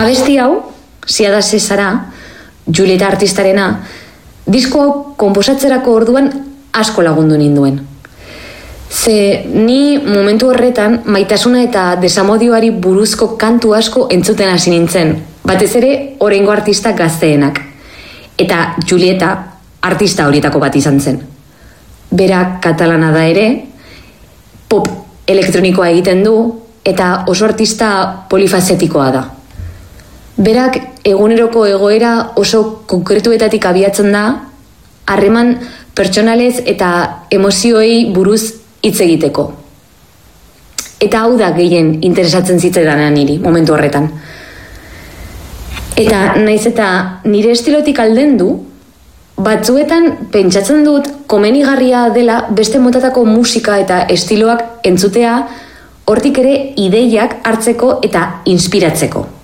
Abesti hau, Ziada Zezara, Julieta artistarena, disko hau konposatzerako orduan asko lagundu ninduen. Ze ni momentu horretan maitasuna eta desamodioari buruzko kantu asko entzuten hasi nintzen, batez ere oraingo artista gazteenak. Eta Julieta artista horietako bat izan zen. Bera katalana da ere, pop elektronikoa egiten du eta oso artista polifazetikoa da. Berak eguneroko egoera oso konkretuetatik abiatzen da, harreman pertsonalez eta emozioei buruz hitz egiteko. Eta hau da gehien interesatzen zitzaidan niri momentu horretan. Eta naiz eta nire estilotik aldendu, batzuetan pentsatzen dut komenigarria dela beste motatako musika eta estiloak entzutea, hortik ere ideiak hartzeko eta inspiratzeko.